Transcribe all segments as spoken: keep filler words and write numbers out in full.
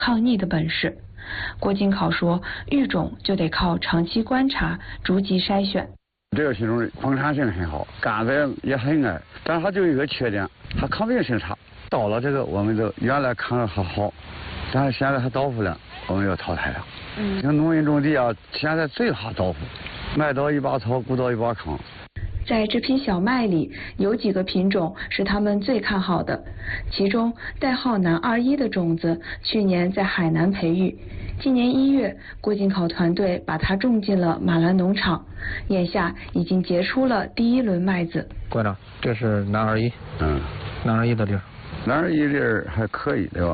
抗逆的本事。郭金考说，育种就得靠长期观察，逐级筛选。 这个品种丰产性很好，杆子也很矮，但是它就有一个缺点，它抗病性差。到了这个，我们就原来抗的还好，但是现在它倒伏了，我们要淘汰了。嗯，像农民种地啊，现在最怕倒伏，麦倒一把草，谷倒一把糠。 在这批小麦里，有几个品种是他们最看好的，其中代号南二一的种子，去年在海南培育，今年一月，郭金考团队把它种进了马兰农场，眼下已经结出了第一轮麦子。 馆长，这是南二一， 嗯， 南二一的粒儿， 南二一粒儿还可以，对吧？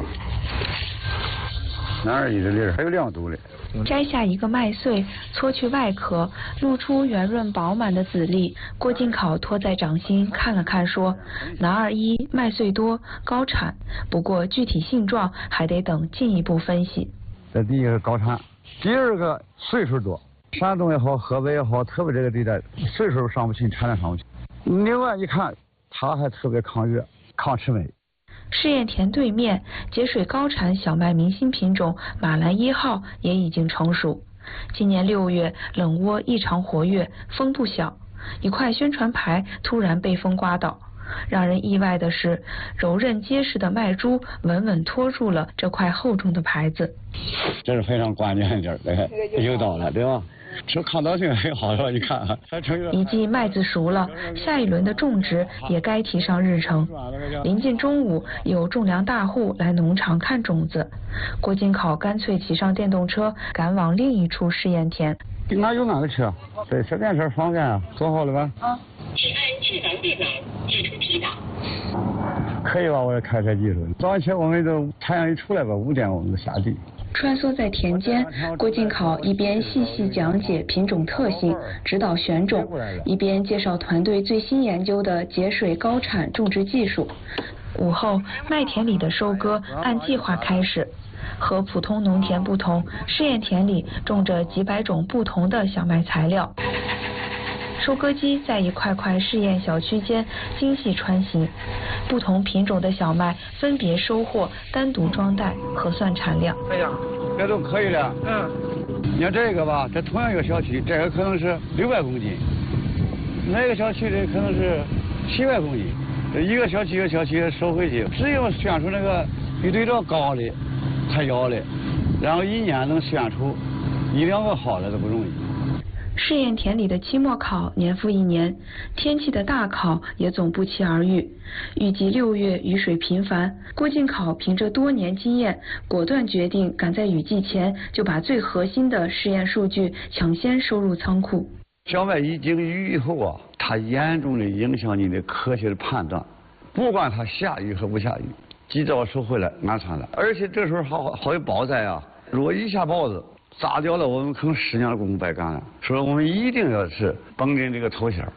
南二一的粒儿还有亮度嘞。 摘下一个麦穗，搓去外壳，露出圆润饱满的籽粒。郭金考托在掌心看了看，说：“南二一麦穗多，高产，不过具体性状还得等进一步分析。” 这第一个高产，第二个岁数多，山东也好，河北也好，特别这个地带岁数上不去，产量上不去。另外一看，它还特别抗热、抗魑魅。 试验田对面节水高产小麦明星品种马兰一号也已经成熟。今年六月冷窝异常活跃，风不小，一块宣传牌突然被风刮倒。让人意外的是，柔韧结实的麦株稳稳托住了这块厚重的牌子。 这是非常关键的地儿，有到了，对吧？这抗倒性很好了，你看，还成了。 一季麦子熟了，下一轮的种植也该提上日程。临近中午，有种粮大户来农场看种子，郭金考干脆骑上电动车赶往另一处试验田。 哪有哪个车？对，这电车方便啊，做好了吧？ 啊。请按智能电脑解除提档。 可以吧？我的开车技术。早起我们都太阳一出来吧，五点我们就下地。 穿梭在田间，郭金考一边细细讲解品种特性，指导选种，一边介绍团队最新研究的节水高产种植技术。午后，麦田里的收割按计划开始。和普通农田不同，试验田里种着几百种不同的小麦材料。收割机在一块块试验小区间精细穿行，不同品种的小麦分别收获，单独装袋核算产量。 哎呀，这都可以了。嗯，你看这个吧，这同样一个小区，这个可能是六百公斤，那个小区的可能是七百公斤。这一个小区一个小区收回去，只有选出那个比对照高的才要的，然后一年能选出一两个好的都不容易。 试验田里的期末考年复一年，天气的大考也总不期而遇。预计六月雨水频繁，郭金考凭着多年经验，果断决定赶在雨季前就把最核心的试验数据抢先收入仓库。 小麦一经雨以后啊，它严重的影响你的科学的判断，不管它下雨和不下雨，及早收回来安全了。而且这时候好好有雹灾啊，如果一下雹子砸掉了，我们可能十年的功夫白干了。所以我们一定要是绷紧这个头线。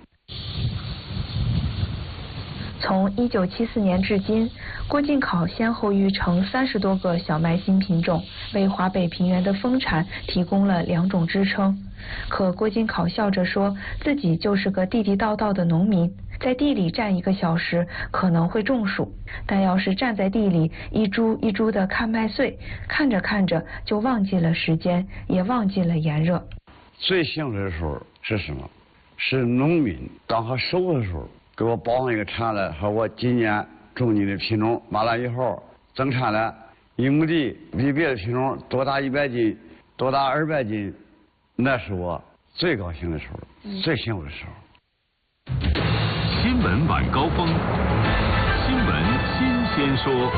从一九七四年至今，郭金考先后育成三十多个小麦新品种，为华北平原的丰产提供了两种支撑。可郭金考笑着说，自己就是个地地道道的农民，在地里站一个小时可能会中暑，但要是站在地里一株一株的看麦穗，看着看着就忘记了时间，也忘记了炎热。 最幸福的时候是什么？是农民当他收的时候，给我报上一个产了，说我今年种你的品种马兰一号增产了一亩地，比别的品种多打一百斤，多打二百斤，那是我最高兴的时候，嗯、最幸福的时候。 新闻晚高峰，新闻新鲜说。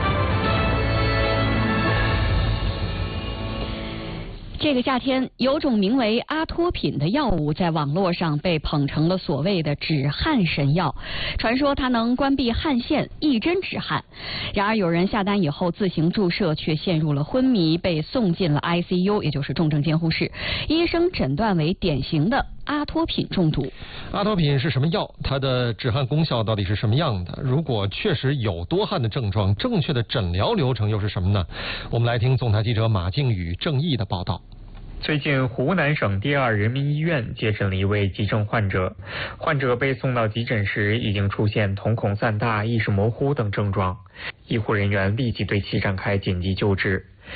这个夏天，有种名为阿托品的药物在网络上被捧成了所谓的止汗神药，传说它能关闭汗腺，一针止汗。然而有人下单以后自行注射，却陷入了昏迷，被送进了 I C U， 也就是重症监护室。医生诊断为典型的阿托品中毒。 阿托品是什么药？它的止汗功效到底是什么样的？如果确实有多汗的症状，正确的诊疗流程又是什么呢？我们来听总台记者马靖宇、郑毅的报道。 最近，湖南省第二人民医院接诊了一位急症患者。患者被送到急诊时，已经出现瞳孔散大、意识模糊等症状。医护人员立即对其展开紧急救治。